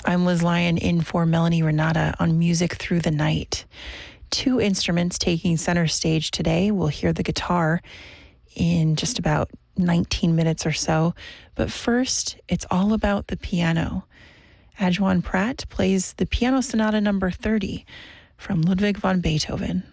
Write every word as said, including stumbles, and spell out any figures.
I'm Liz Lyon in for Melanie Renata on Music Through the Night. Two instruments taking center stage today. We'll hear the guitar in just about nineteen minutes or so. But first, it's all about the piano. Adjuan Pratt plays the Piano Sonata number thirty from Ludwig van Beethoven.